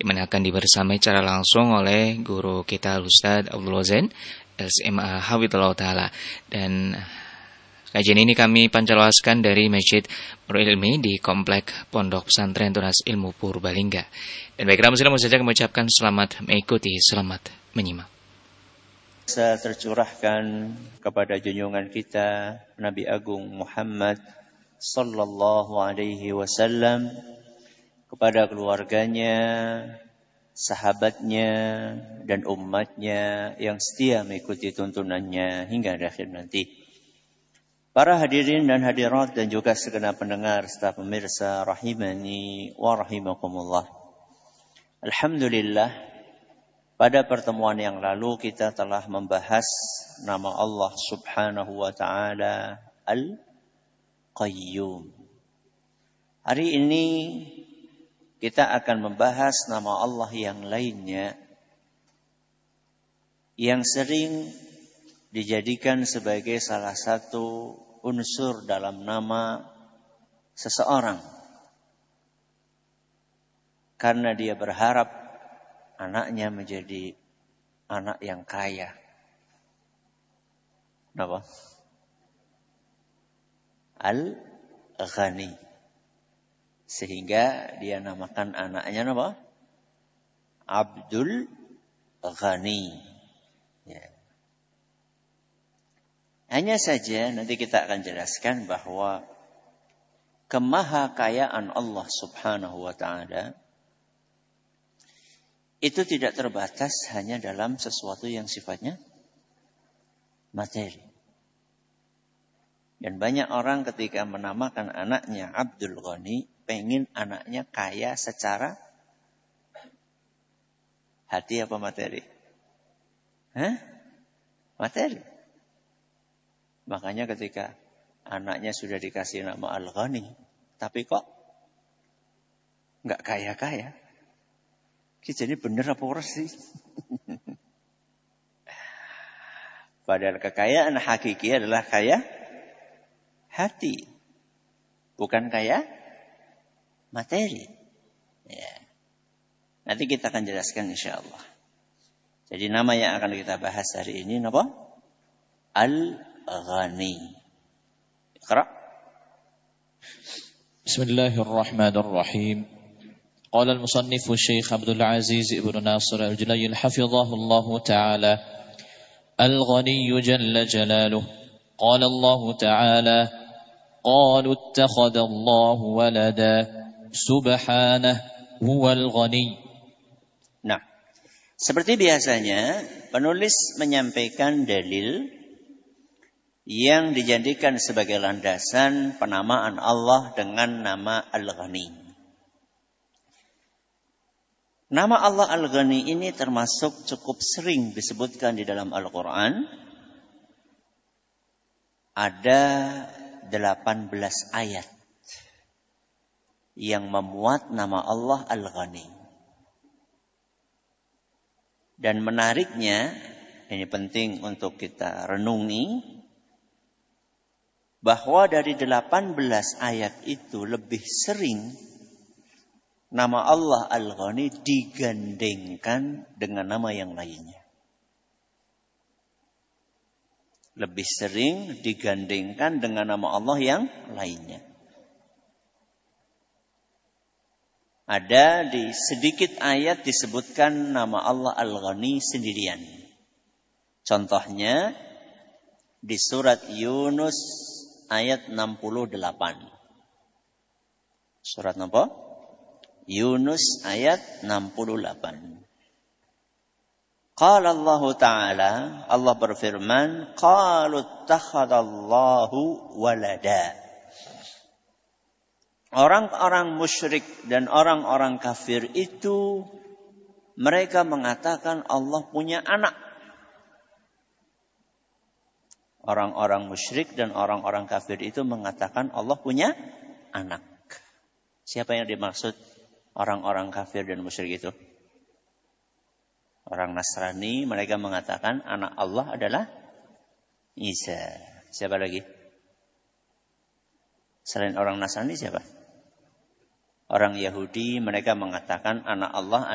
dimana akan dibersamai secara langsung oleh guru kita Ustaz Abdul Zain LCMA Hafizallahu Ta'ala. Dan kajian ini kami pancarluaskan dari Masjid Nurul Ilmi di Komplek Pondok Pesantren Tunas Ilmu Purbalingga. Dan baiklah muslim saja kami ucapkan selamat mengikuti, selamat menyimak. Saya tercurahkan kepada junjungan kita Nabi Agung Muhammad sallallahu alaihi wasallam, kepada keluarganya, sahabatnya, dan umatnya yang setia mengikuti tuntunannya hingga akhir nanti. Para hadirin dan hadirat dan juga segenap pendengar serta pemirsa rahimani wa rahimakumullah. Alhamdulillah, pada pertemuan yang lalu kita telah membahas nama Allah Subhanahu wa taala Al-Qayyum. Hari ini kita akan membahas nama Allah yang lainnya yang sering dijadikan sebagai salah satu unsur dalam nama seseorang karena dia berharap anaknya menjadi anak yang kaya. Kenapa? Al-Ghani. Sehingga dia namakan anaknya apa? Abdul Ghani. Ya. Hanya saja nanti kita akan jelaskan bahwa kemahakayaan Allah Subhanahu wa taala itu tidak terbatas hanya dalam sesuatu yang sifatnya materi. Dan banyak orang ketika menamakan anaknya Abdul Ghani, pengen anaknya kaya secara hati apa materi? Materi. Makanya ketika anaknya sudah dikasih nama Al-Ghani, tapi kok nggak kaya-kaya. Jadi bener apa ora sih? Padahal kekayaan hakiki adalah kaya hati, bukan kaya materi. Ya. Nanti kita akan jelaskan insyaallah. Jadi nama yang akan kita bahas hari ini apa? Al-Ghani. Iqra. Bismillahirrahmanirrahim. قال المصنف الشيخ عبد العزيز بن ناصر الجليل حفظه الله تعالى: الغني جل جلاله. قال الله تعالى: قالوا اتخذ الله ولدا سبحانه هو الغني. Nah, seperti biasanya penulis menyampaikan dalil yang dijadikan sebagai landasan penamaan Allah dengan nama Al-Ghani. Nama Allah Al-Ghani ini termasuk cukup sering disebutkan di dalam Al-Quran. Ada 18 ayat yang memuat nama Allah Al-Ghani. Dan menariknya, ini penting untuk kita renungi, bahwa dari 18 ayat itu lebih sering nama Allah Al-Ghani digandengkan dengan nama yang lainnya. Lebih sering digandengkan dengan nama Allah yang lainnya. Ada di sedikit ayat disebutkan nama Allah Al-Ghani sendirian. Contohnya di surat Yunus ayat 68. Surat apa? Yunus ayat 68. Qala Allah Ta'ala, Allah berfirman, qalu ittakhadallahu walada. Orang-orang musyrik dan orang-orang kafir itu mereka mengatakan Allah punya anak. Orang-orang musyrik dan orang-orang kafir itu mengatakan Allah punya anak. Siapa yang dimaksud orang-orang kafir dan musyrik itu? Orang Nasrani, mereka mengatakan anak Allah adalah Isa. Siapa lagi? Selain orang Nasrani siapa? Orang Yahudi, mereka mengatakan anak Allah